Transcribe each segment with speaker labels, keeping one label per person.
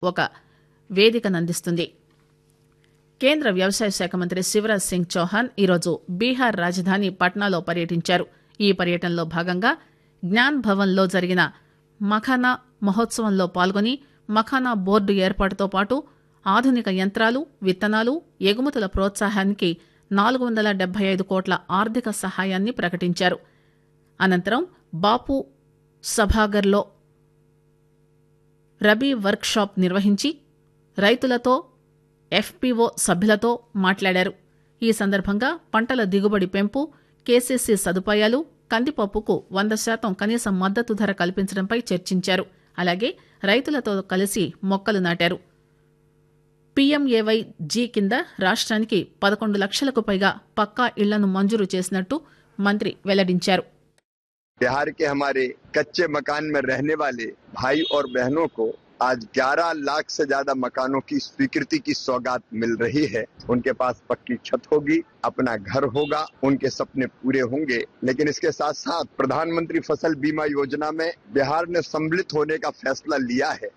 Speaker 1: ఒక వేదికనందిస్తుంది. కేంద్ర వ్యవసాయ శాఖ మంత్రి శివరాజ్ సింగ్ చౌహాన్ ఈరోజు బీహార్ రాజధాని పట్నాలో పర్యటించారు. ఈ పర్యటనలో భాగంగా జ్ఞాన్ భవన్లో జరిగిన మఖానా మహోత్సవంలో పాల్గొని మఖానా బోర్డు ఏర్పాటుతో పాటు ఆధునిక యంత్రాలు, విత్తనాలు, ఎగుమతుల ప్రోత్సాహానికి 475 కోట్ల ఆర్థిక సహాయాన్ని ప్రకటించారు. అనంతరం బాపు సభాగర్లో రబీ వర్క్ షాప్ నిర్వహించి రైతులతో, ఎఫ్పీఓ సభ్యులతో మాట్లాడారు. ఈ సందర్భంగా పంటల దిగుబడి పెంపు, కేసీసీ సదుపాయాలు, కందిపప్పుకు 100% కనీస మద్దతు ధర కల్పించడంపై చర్చించారు. అలాగే రైతులతో కలిసి మొక్కలు నాటారు. పీఎంఏవై-జీ కింద రాష్ట్రానికి 11 లక్షలకు పైగా పక్కా ఇళ్లను మంజూరు చేసినట్టు మంత్రి వెల్లడించారు.
Speaker 2: बिहार के हमारे कच्चे मकान में रहने वाले भाई और बहनों को आज 11 लाख से ज्यादा मकानों की स्वीकृति की सौगात मिल रही है. उनके पास पक्की छत होगी, अपना घर होगा, उनके सपने पूरे होंगे. लेकिन इसके साथ साथ प्रधानमंत्री फसल बीमा योजना में बिहार ने सम्मिलित होने का फैसला लिया है.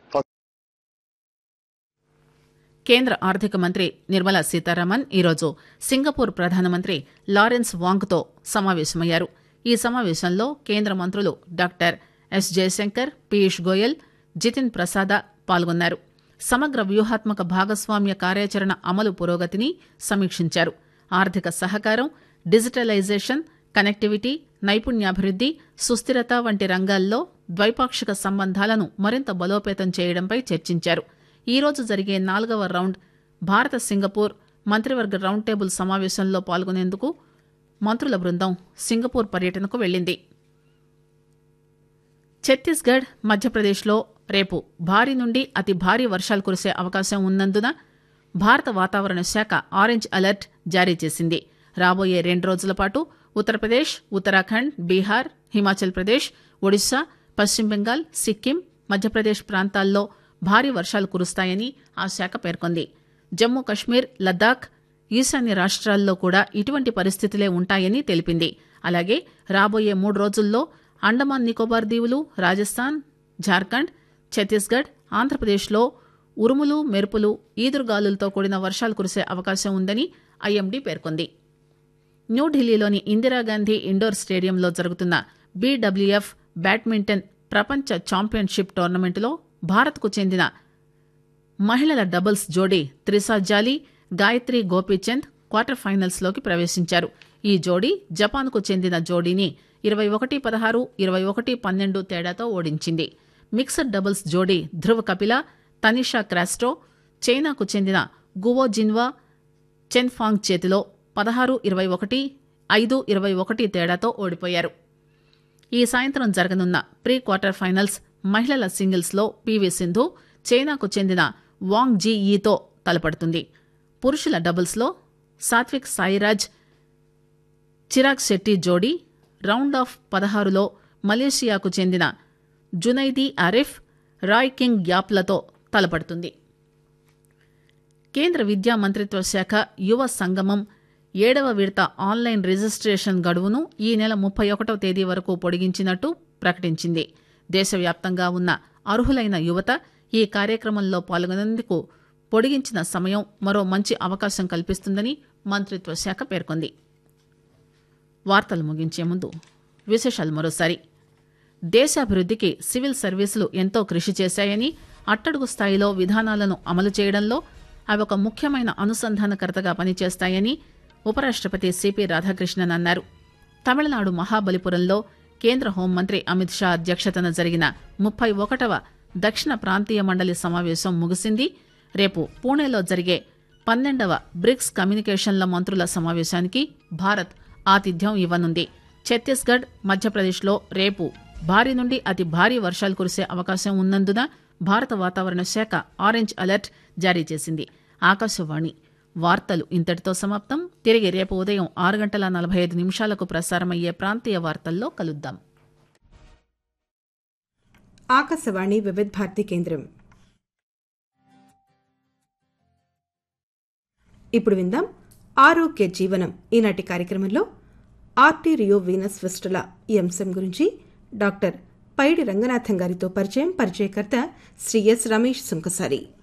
Speaker 1: కేంద్ర ఆర్థిక మంత్రి నిర్మలా సీతారామన్ ఈరోజు సింగపూర్ ప్రధానమంత్రి లారెన్స్ వాంగ్తో సమావేశమయ్యారు. ఈ సమావేశంలో కేంద్ర మంత్రులు డాక్టర్ ఎస్ జయశంకర్, పీయూష్ గోయల్, జితిన్ ప్రసాద పాల్గొన్నారు. సమగ్ర వ్యూహాత్మక భాగస్వామ్య కార్యాచరణ అమలు పురోగతిని సమీక్షించారు. ఆర్థిక సహకారం, డిజిటలైజేషన్, కనెక్టివిటీ, నైపుణ్యాభివృద్ది, సుస్థిరత వంటి రంగాల్లో ద్వైపాక్షిక సంబంధాలను మరింత బలోపేతం చేయడంపై చర్చించారు. ఈ రోజు జరిగే 4వ రౌండ్ భారత సింగపూర్ మంత్రివర్గ రౌండ్ టేబుల్ సమావేశంలో పాల్గొనేందుకు మంత్రుల బృందం సింగపూర్ పర్యటనకు వెళ్లింది. ఛత్తీస్గఢ్, మధ్యప్రదేశ్లో రేపు భారీ నుండి అతి భారీ వర్షాలు కురిసే అవకాశం ఉన్నందున భారత వాతావరణ శాఖ ఆరెంజ్ అలర్ట్ జారీ చేసింది. రాబోయే 2 రోజుల పాటు ఉత్తరప్రదేశ్, ఉత్తరాఖండ్, బీహార్, హిమాచల్ ప్రదేశ్, ఒడిశా, పశ్చిమ బెంగాల్, సిక్కిం, మధ్యప్రదేశ్ ప్రాంతాల్లో భారీ వర్షాలు కురుస్తాయని ఆ శాఖ పేర్కొంది. జమ్మూ కశ్మీర్, లద్దాఖ్, ఈశాన్య రాష్ట్రాల్లో కూడా ఇటువంటి పరిస్థితులే ఉంటాయని తెలిపింది. అలాగే రాబోయే 3 రోజుల్లో అండమాన్ నికోబార్ దీవులు, రాజస్థాన్, జార్ఖండ్, ఛత్తీస్గఢ్, ఆంధ్రప్రదేశ్లో ఉరుములు, మెరుపులు, ఈదురుగాలులతో కూడిన వర్షాలు కురిసే అవకాశం ఉందని ఐఎండీ పేర్కొంది. న్యూఢిల్లీలోని ఇందిరాగాంధీ ఇండోర్ స్టేడియంలో జరుగుతున్న బీడబ్ల్యూఎఫ్ బ్యాడ్మింటన్ ప్రపంచ ఛాంపియన్షిప్ టోర్నమెంటులో భారత్కు చెందిన మహిళల డబుల్స్ జోడీ త్రిసా జాలీ, గాయత్రి గోపీచంద్ క్వార్టర్ ఫైనల్స్లోకి ప్రవేశించారు. ఈ జోడీ జపాన్కు చెందిన జోడీని 21-16, 21-12 తేడాతో ఓడించింది. మిక్స్డ్ డబుల్స్ జోడీ ధ్రువ్ కపిల, తనిషా క్రాస్టో చైనాకు చెందిన గువో జిన్వా చెన్ఫాంగ్ చేతిలో 16-21, 5-21 తేడాతో ఓడిపోయారు. ఈ సాయంత్రం జరగనున్న ప్రీ క్వార్టర్ ఫైనల్స్ మహిళల సింగిల్స్లో పీవీ సింధు చైనాకు చెందిన వాంగ్ జీయీతో తలపడుతుంది. పురుషుల డబుల్స్లో సాత్విక్ సాయిరాజ్, చిరాగ్ శెట్టి జోడీ రౌండ్ ఆఫ్ 16లో మలేషియాకు చెందిన జునైదీ ఆరిఫ్, రాయ్ కింగ్ యాప్లతో తలపడుతుంది. కేంద్ర విద్యా మంత్రిత్వ శాఖ యువ సంగమం 7వ విడత ఆన్లైన్ రిజిస్ట్రేషన్ గడువును ఈ నెల 31వ తేదీ వరకు పొడిగించినట్టు ప్రకటించింది. దేశవ్యాప్తంగా ఉన్న అర్హులైన యువత ఈ కార్యక్రమంలో పాల్గొనేందుకు పొడిగించిన సమయం మరో మంచి అవకాశం కల్పిస్తుందని మంత్రిత్వ శాఖ పేర్కొంది. వార్తలు ముగించే ముందు విశేషాలు మరోసారి. దేశాభివృద్దికి సివిల్ సర్వీసులు ఎంతో కృషి చేశాయని, అట్టడుగు స్థాయిలో విధానాలను అమలు చేయడంలో అవి ఒక ముఖ్యమైన అనుసంధానకర్తగా పనిచేస్తాయని ఉపరాష్టపతి సిపి రాధాకృష్ణన్ అన్నారు. తమిళనాడు మహాబలిపురంలో కేంద్ర హోంమంత్రి అమిత్ షా అధ్యక్షతన జరిగిన 31వ దక్షిణ ప్రాంతీయ మండలి సమావేశం ముగిసింది. రేపు పూణేలో జరిగే 12వ బ్రిక్స్ కమ్యూనికేషన్ల మంత్రుల సమావేశానికి భారత్ ఆతిథ్యం ఇవ్వనుంది. ఛత్తీస్గఢ్, మధ్యప్రదేశ్లో రేపు భారీ నుండి అతి భారీ వర్షాలు కురిసే అవకాశం ఉన్నందున భారత వాతావరణ శాఖ ఆరెంజ్ అలర్ట్ జారీ చేసింది. ఆకాశవాణి వార్తలు ఇంతటితో సమాప్తం. తిరిగి రేపు ఉదయం 6:45 ప్రసారమయ్యే ప్రాంతీయ వార్తల్లో కలుద్దాం.
Speaker 3: ఆకాశవాణి వివిధ భారతి కేంద్రం. ఇప్పుడు విందాం ఆరోగ్య జీవనం. ఈనాటి కార్యక్రమంలో ఆర్టీరియో వీనస్ ఫిస్టులా ఈ అంశం గురించి డాక్టర్ పైడి రంగనాథం గారితో పరిచయం. పరిచయకర్త శ్రీ ఎస్ రమేష్ సుంకసారి.